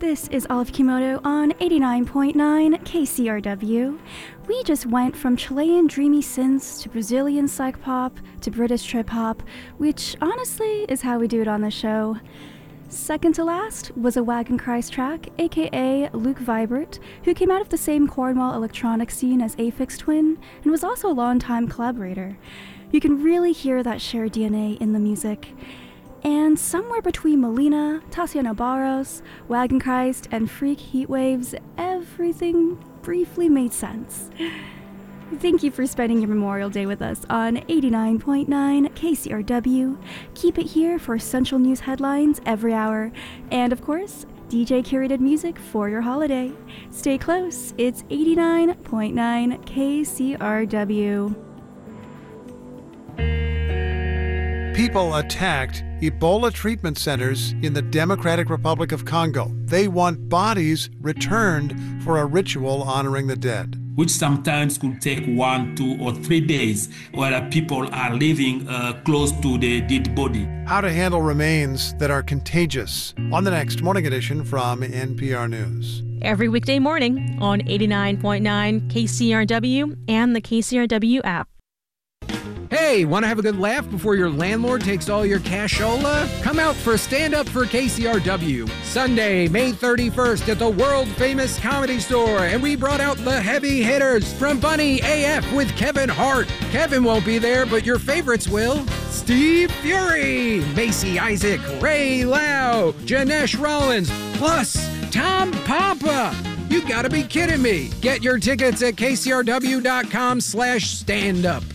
This is Olive Kimoto on 89.9 KCRW. We just went from Chilean dreamy synths to Brazilian psych pop to British trip hop, which honestly is how we do it on the show. Second to last was a Wagon Christ track, aka Luke Vibert, who came out of the same Cornwall electronic scene as Aphex Twin and was also a longtime collaborator. You can really hear that shared DNA in the music. And somewhere between Molina, Tatiana Barros, Wagon Christ, and Freak Heatwaves, everything briefly made sense. Thank you for spending your Memorial Day with us on 89.9 KCRW. Keep it here for essential news headlines every hour. And of course, DJ curated music for your holiday. Stay close, it's 89.9 KCRW. People attacked Ebola treatment centers in the Democratic Republic of Congo. They want bodies returned for a ritual honoring the dead, which sometimes could take 1, 2, or 3 days, where people are living close to the dead body. How to handle remains that are contagious on the next Morning Edition from NPR News. Every weekday morning on 89.9 KCRW and the KCRW app. Hey, want to have a good laugh before your landlord takes all your cashola? Come out for Stand Up for KCRW, Sunday, May 31st at the world-famous Comedy Store, and we brought out the heavy hitters from Bunny AF with Kevin Hart. Kevin won't be there, but your favorites will. Steve Fury, Macy Isaac, Ray Lau, Janesh Rollins, plus Tom Papa. You gotta be kidding me. Get your tickets at kcrw.com/standup.